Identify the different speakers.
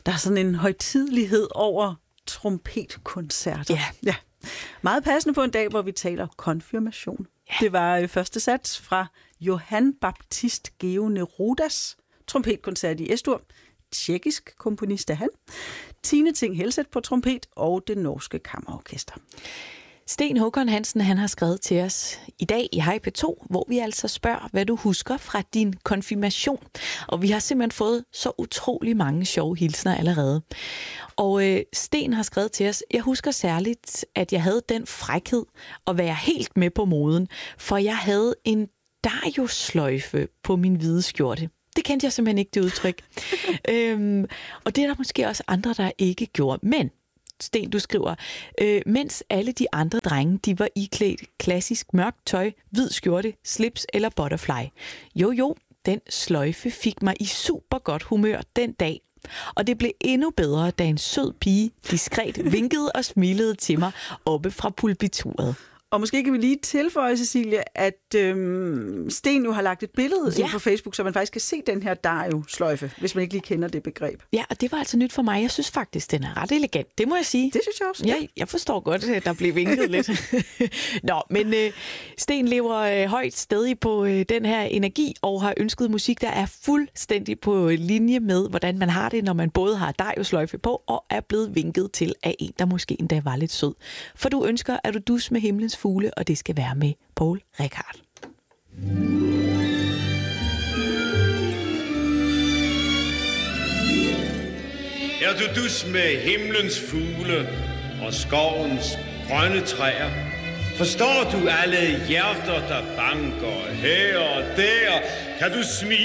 Speaker 1: Der er sådan en højtidelighed over trompetkoncerter. Ja. Meget passende på en dag, hvor vi taler konfirmation. Ja. Det var første sats fra Johann Baptist Geo Nerudas trompetkoncert i Estur. Tjekkisk komponist er han. Tine Ting Helseth på trompet og det norske kammerorkester.
Speaker 2: Sten Håkon Hansen, han har skrevet til os i dag i Hej P2, hvor vi altså spørger, hvad du husker fra din konfirmation. Og vi har simpelthen fået så utrolig mange sjove hilsner allerede. Og Sten har skrevet til os, jeg husker særligt, at jeg havde den frækhed at være helt med på moden, for jeg havde en Dario-sløjfe på min hvide skjorte. Det kendte jeg simpelthen ikke, det udtryk. Og det er der måske også andre, der ikke gjorde. Men Sten, du skriver, mens alle de andre drenge, de var iklædt klassisk mørkt tøj, hvid skjorte, slips eller butterfly. Jo, den sløjfe fik mig i super godt humør den dag. Og det blev endnu bedre, da en sød pige diskret vinkede og smilede til mig oppe fra pulpituret.
Speaker 1: Og måske kan vi lige tilføje, Cecilie, at Sten jo har lagt et billede ind på Facebook, så man faktisk kan se den her Dario-sløjfe, hvis man ikke lige kender det begreb.
Speaker 2: Ja, og det var altså nyt for mig. Jeg synes faktisk, den er ret elegant. Det må jeg sige.
Speaker 1: Det synes jeg også.
Speaker 2: Ja, jeg forstår godt, at der blev vinket lidt. Nå, men Sten lever højt stadig på den her energi og har ønsket musik, der er fuldstændig på linje med, hvordan man har det, når man både har Dario-sløjfe på og er blevet vinket til af en, der måske endda var lidt sød. For du ønsker, at du dus med himlens fugle, og det skal være med Poul Reichhardt.
Speaker 3: Er du dus med himlens fugle og skovens grønne træer? Forstår du alle hjerter, der banker her og der? Kan du smile